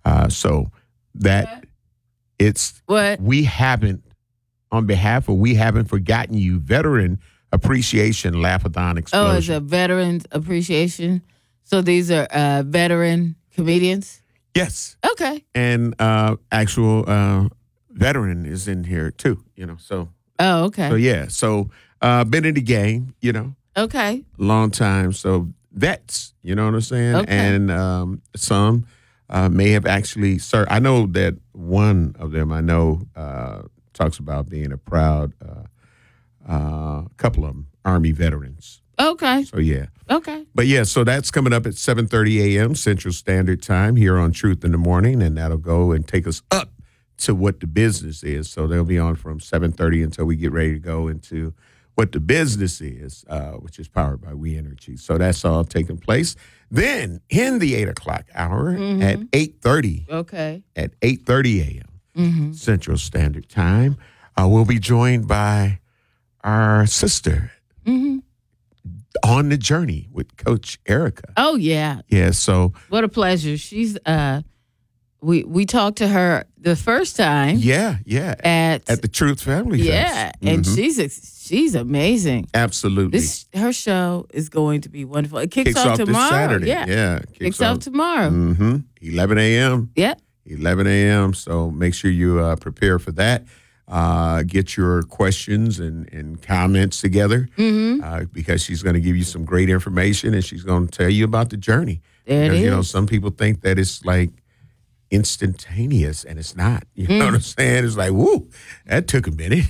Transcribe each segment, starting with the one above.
So that it's What? we haven't on behalf of We Haven't Forgotten You Veteran Appreciation Laugh-a-thon Explosion. Oh, it's a veterans appreciation. So these are veteran comedians? Yes. Okay. And actual veteran is in here too, so. Oh, okay. So, yeah. So, been in the game, Okay. long time. So, vets, you know what I'm saying? Okay. And some may have actually served. I know that one of them talks about being a proud, couple of them, Army veterans. Okay. So, yeah. Okay. But, yeah, so that's coming up at 7:30 a.m. Central Standard Time here on Truth in the Morning, and that'll go and take us up to what the business is. So they'll be on from 7:30 until we get ready to go into what the business is, which is powered by We Energy. So that's all taking place. Then in the 8 o'clock hour at 8:30, Okay. at 8:30 a.m. Central Standard Time, we'll be joined by our sister on the journey with Coach Erica. Oh, yeah. Yeah, so What a pleasure. She's we talked to her the first time yeah, at the Truth Family Fest. yeah, and she's amazing. Absolutely. Her show is going to be wonderful. It kicks Kicks off tomorrow. this Saturday. Yeah. Kicks off tomorrow. 11 a.m. Yeah. 11 a.m. So make sure you prepare for that. Get your questions and comments together because she's going to give you some great information and she's going to tell you about the journey. There it Because, is. some people think that it's like instantaneous and it's not. You know what I'm saying? It's like, woo, that took a minute.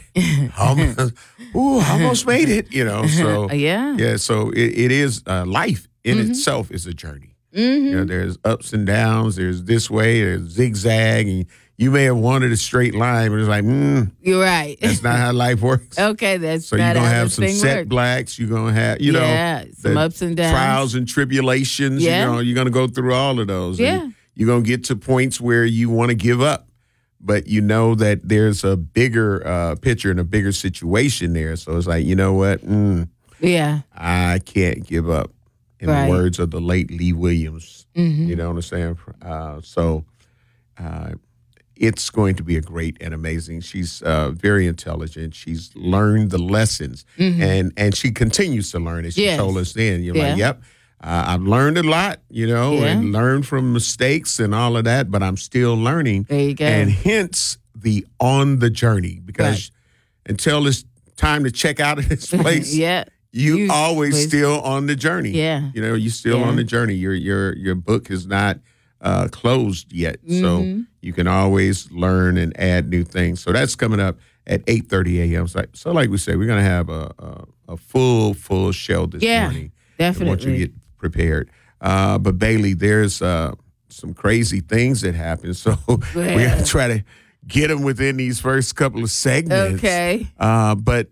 Almost made it, So Yeah. So it is life in itself is a journey. There's ups and downs. There's this way. There's zigzag, and you may have wanted a straight line, but it's like, You're right. that's not how life works. Okay, that's So not you're gonna how have this some thing works. setbacks. You're gonna have, some ups and downs. trials and tribulations. Yeah. You're gonna go through all of those. Yeah. And you're gonna get to points where you want to give up, but you know that there's a bigger picture and a bigger situation there. So it's like, you know what? Yeah. I can't give up. In Right. the words of the late Lee Williams, you know what I'm saying? So it's going to be a great and amazing. She's very intelligent. She's learned the lessons, and she continues to learn. As she Yes. told us then, you're Yeah. like, yep, I've learned a lot, and learned from mistakes and all of that, but I'm still learning. There you go. And hence the on the journey, because until it's time to check out of this place, Yeah. you always still on the journey. Yeah. You're still Yeah. on the journey. Your book is not closed yet, so you can always learn and add new things. So that's coming up at 8:30 a.m. So like we said, we're gonna have a full show this morning. Definitely. I want you to get prepared. But Bailey, there's some crazy things that happen. So we're gonna try to get them within these first couple of segments. Okay. But.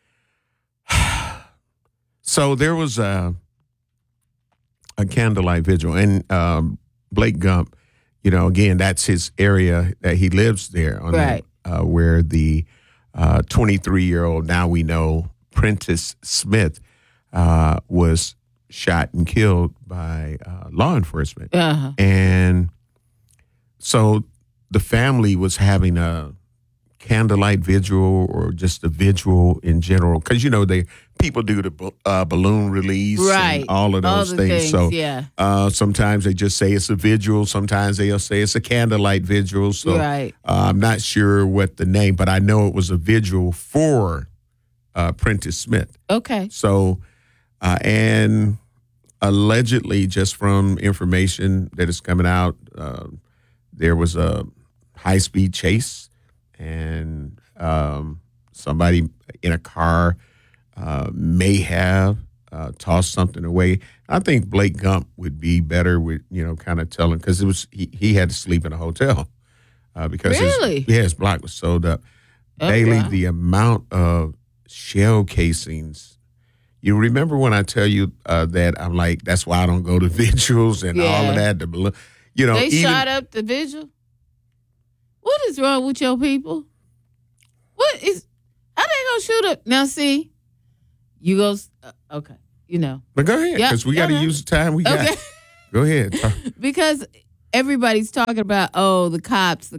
So there was a candlelight vigil, and Blake Gump, again, that's his area that he lives there on Right. where the 23-year-old, now we know, Prentice Smith, was shot and killed by law enforcement. Uh-huh. And so the family was having a candlelight vigil or just a vigil in general, because people do the balloon release Right. and all of those the things. So yeah. sometimes they just say it's a vigil. Sometimes they'll say it's a candlelight vigil. So Right. I'm not sure what the name, but I know it was a vigil for Prentice Smith. Okay. So and allegedly, just from information that is coming out, there was a high-speed chase, and somebody in a car may have tossed something away. I think Blake Gump would be better with, kind of telling, because it was he had to sleep in a hotel because Really? his block was sold up. Oh, Bailey, wow. the amount of shell casings. You remember when I tell you that I'm like, that's why I don't go to vigils and all of that. The balloon, They even, shot up the vigil? What is wrong with your people? How they gonna shoot up? Now, see, you go, okay, But go ahead, Yeah, because we got to yeah. use the time we got. Okay. Go ahead. Because everybody's talking about, oh, the cops.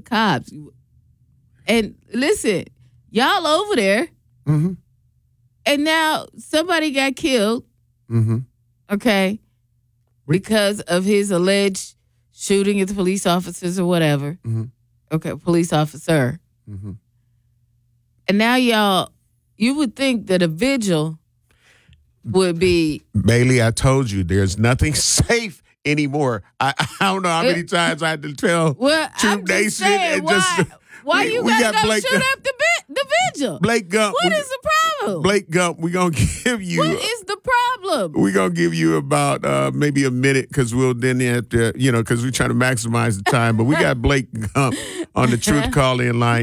And listen, y'all over there, Mm-hmm. and now somebody got killed, Mm-hmm. okay, because of his alleged shooting at the police officers or whatever. Mm-hmm. Okay, police officer. Mm-hmm. And now you would think that a vigil would be. Bailey, I told you there's nothing safe anymore. I don't know how many times I had to tell Well, I'm Troop just Nation saying, and why you we gotta got go Blake shoot Gump. up the vigil? Blake Gump. What is the problem? Blake Gump, we're going to give you. What is the problem? We're going to give you about maybe a minute because we'll then have to, because we're trying to maximize the time. But we got Blake Gump on the Truth Call-In line,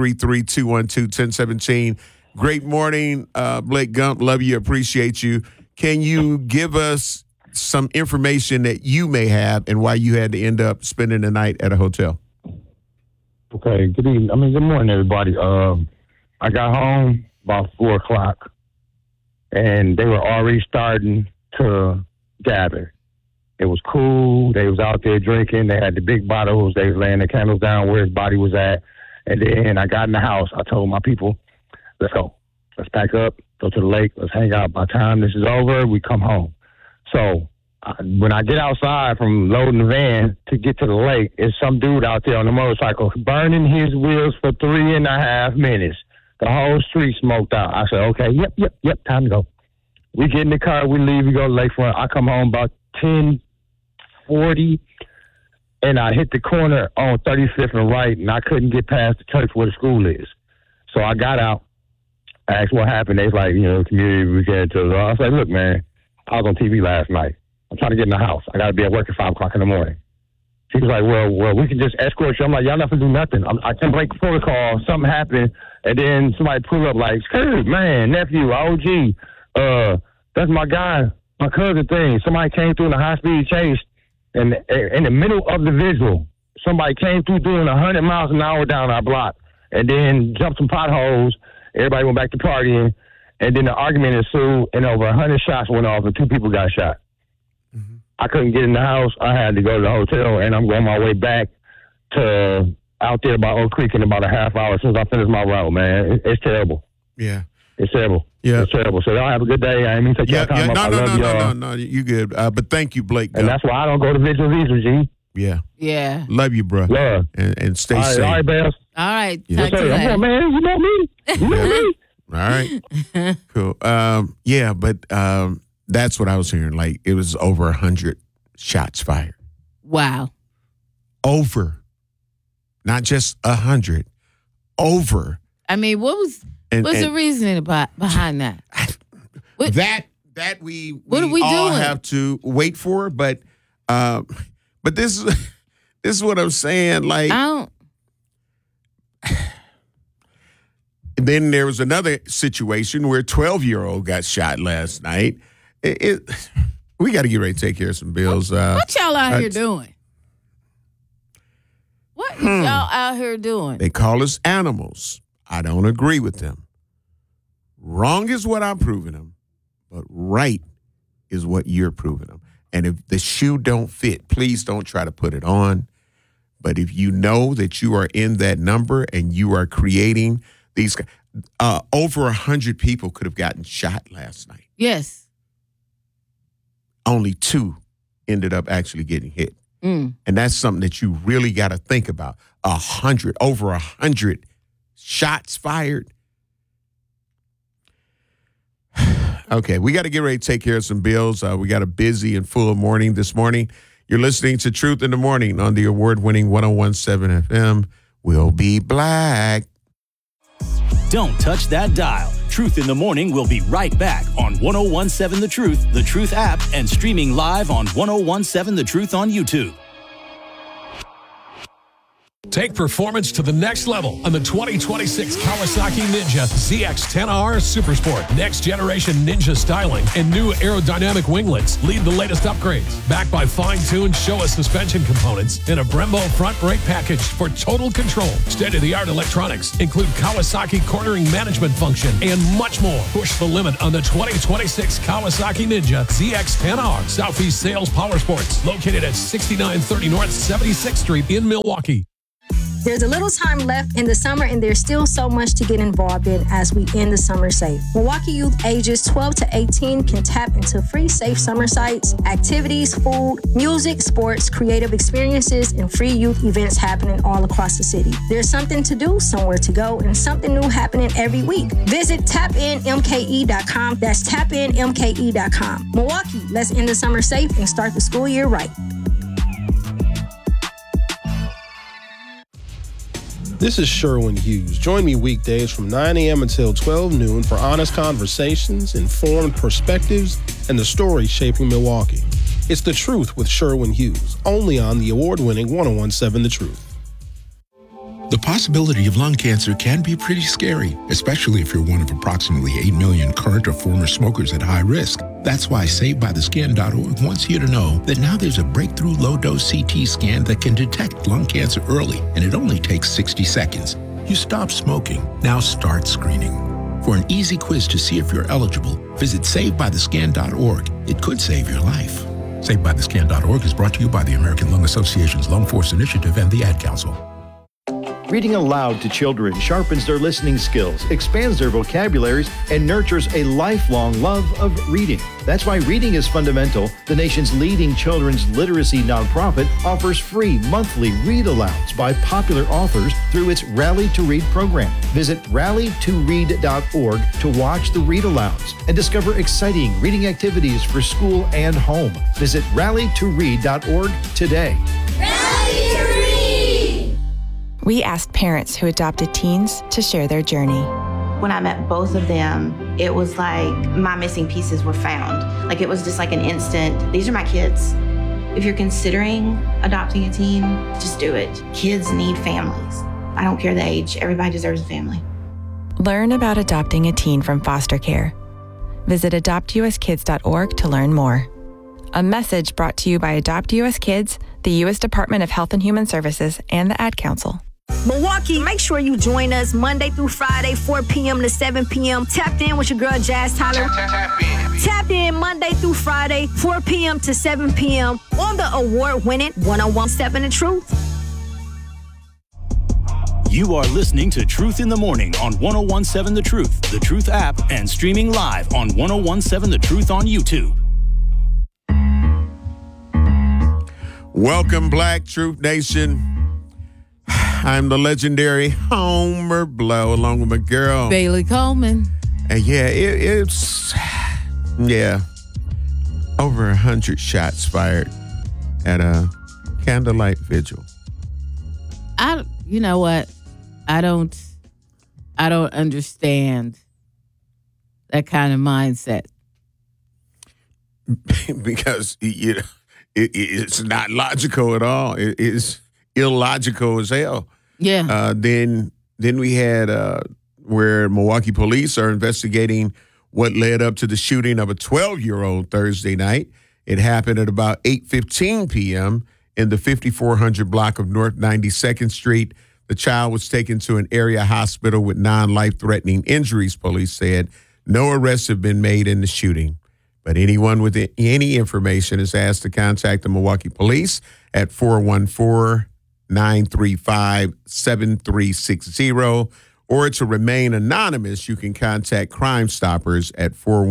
833-212-1017. Great morning, Blake Gump. Love you, appreciate you. Can you give us some information that you may have and why you had to end up spending the night at a hotel? Okay, good morning, everybody. I got home about 4 o'clock, and they were already starting to gather. It was cool. They was out there drinking. They had the big bottles. They was laying the candles down where his body was at. And then I got in the house. I told my people, let's go. Let's pack up, go to the lake. Let's hang out. By the time this is over, we come home. So when I get outside from loading the van to get to the lake, it's some dude out there on the motorcycle burning his wheels for 3.5 minutes. The whole street smoked out. I said, okay, yep, time to go. We get in the car, we leave, we go to lakefront. I come home about 10:40, and I hit the corner on 35th and right, and I couldn't get past the church where the school is. So I got out, asked what happened. They was like, community weekend. I was like, look, man, I was on TV last night. I'm trying to get in the house. I got to be at work at 5 o'clock in the morning. She was like, well, we can just escort you. I'm like, y'all not going to do nothing. I can break protocol. Something happened. And then somebody pulled up like, Kurt, man, nephew, OG. That's my guy, my cousin thing. Somebody came through in a high-speed chase. And in the middle of the visual, somebody came through doing 100 miles an hour down our block. And then jumped some potholes. Everybody went back to partying. And then the argument ensued, and over 100 shots went off, and 2 people got shot. I couldn't get in the house. I had to go to the hotel, and I'm going my way back to out there by Oak Creek in about a half hour since I finished my route, man. It's terrible. Yeah. It's terrible. Yeah. It's terrible. So y'all have a good day. I didn't mean to take your time up. I love y'all. No, you good. But thank you, Blake. And that's why I don't go to vigils either, G. Yeah. Yeah. Love you, bro. Love. And stay safe. All right, Bells. All right. Yeah. Talk to you Come later. on, man. You know me. You know me. All right. Cool. But that's what I was hearing. Like, it was over 100 shots fired. Wow. Over. Not just 100. Over. I mean, what's the reasoning behind that? What- That we What are we all doing? have to wait for, but this is what I'm saying. Like, I don't. then there was another situation where a 12-year-old got shot last night. We got to get ready to take care of some bills. What y'all out here doing? What is y'all out here doing? They call us animals. I don't agree with them. Wrong is what I'm proving them, but right is what you're proving them. And if the shoe don't fit, please don't try to put it on. But if you know that you are in that number and you are creating these, over 100 people could have gotten shot last night. Yes. Only 2 ended up actually getting hit. And that's something that you really got to think about. Over 100 shots fired. Okay, we got to get ready to take care of some bills. We got a busy and full morning this morning. You're listening to Truth in the Morning on the award-winning 101.7 FM. We'll be black. Don't touch that dial. Truth in the Morning will be right back on 101.7 The Truth app, and streaming live on 101.7 The Truth on YouTube. Take performance to the next level on the 2026 Kawasaki Ninja ZX-10R Supersport. Next generation Ninja styling and new aerodynamic winglets lead the latest upgrades. Backed by fine-tuned Showa suspension components and a Brembo front brake package for total control. State-of-the-art electronics include Kawasaki cornering management function and much more. Push the limit on the 2026 Kawasaki Ninja ZX-10R. Southeast Sales Power Sports, located at 6930 North 76th Street in Milwaukee. There's a little time left in the summer, and there's still so much to get involved in as we end the summer safe. Milwaukee youth ages 12 to 18 can tap into free safe summer sites, activities, food, music, sports, creative experiences, and free youth events happening all across the city. There's something to do, somewhere to go, and something new happening every week. Visit tapinmke.com. That's tapinmke.com. Milwaukee, let's end the summer safe and start the school year right. This is Sherwin Hughes. Join me weekdays from 9 a.m. until 12 noon for honest conversations, informed perspectives, and the stories shaping Milwaukee. It's The Truth with Sherwin Hughes, only on the award-winning 101.7 The Truth. The possibility of lung cancer can be pretty scary, especially if you're one of approximately 8 million current or former smokers at high risk. That's why SaveByTheScan.org wants you to know that now there's a breakthrough low-dose CT scan that can detect lung cancer early, and it only takes 60 seconds. You stop smoking, now start screening. For an easy quiz to see if you're eligible, visit SaveByTheScan.org. It could save your life. SaveByTheScan.org is brought to you by the American Lung Association's Lung Force Initiative and the Ad Council. Reading aloud to children sharpens their listening skills, expands their vocabularies, and nurtures a lifelong love of reading. That's why Reading is Fundamental, the nation's leading children's literacy nonprofit, offers free monthly read-alouds by popular authors through its Rally to Read program. Visit rallytoread.org to watch the read-alouds and discover exciting reading activities for school and home. Visit rallytoread.org today. Rally to Read! We asked parents who adopted teens to share their journey. When I met both of them, it was like my missing pieces were found. Like it was just like an instant, these are my kids. If you're considering adopting a teen, just do it. Kids need families. I don't care the age, everybody deserves a family. Learn about adopting a teen from foster care. Visit adoptuskids.org to learn more. A message brought to you by Adopt US Kids, the U.S. Department of Health and Human Services, and the Ad Council. Milwaukee, make sure you join us Monday through Friday, 4 p.m. to 7 p.m. Tapped in with your girl, Jazz Tyler. Tap in Monday through Friday, 4 p.m. to 7 p.m. on the award-winning 101.7 The Truth. You are listening to Truth in the Morning on 101.7 The Truth app, and streaming live on 101.7 The Truth on YouTube. Welcome, Black Truth Nation. I'm the legendary Homer Blow, along with my girl Bailey Coleman. And it's over 100 shots fired at a candlelight vigil. You know what? I don't understand that kind of mindset. Because it's not logical at all. It is illogical as hell. Yeah. Then we had where Milwaukee police are investigating what led up to the shooting of a 12-year-old Thursday night. It happened at about 8:15 p.m. in the 5400 block of North 92nd Street. The child was taken to an area hospital with non-life-threatening injuries, police said. No arrests have been made in the shooting. But anyone with any information is asked to contact the Milwaukee police at 414-935-7360. Or to remain anonymous, you can contact Crime Stoppers at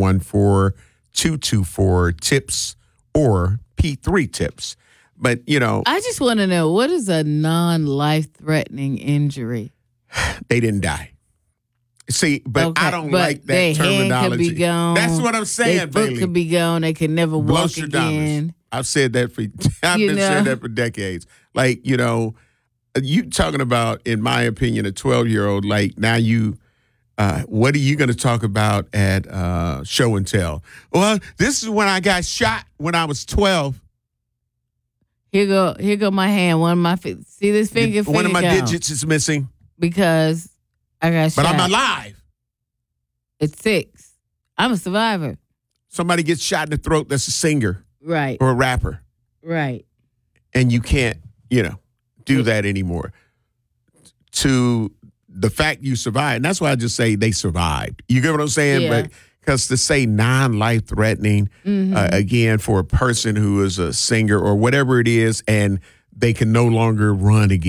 414-224-TIPS or P3-TIPS. But, I just want to know, what is a non-life-threatening injury? They didn't die. See, but okay, I don't like that terminology. Hand could be gone. That's what I'm saying, their foot Bailey. Could be gone. They could never walk again. I've said that said that for decades. Like, you talking about, in my opinion, a 12-year-old, like now what are you going to talk about at show and tell? Well, this is when I got shot when I was 12. Here go my hand. One of my see this finger. One of my gone. digits is missing because I got shot. but I'm alive. It's 6. I'm a survivor. Somebody gets shot in the throat that's a singer Right. or a rapper. Right. And you can't, do that anymore. To the fact you survived, and that's why I just say they survived. You get what I'm saying? Yeah. But because to say non-life threatening, again, for a person who is a singer or whatever it is, and they can no longer run again.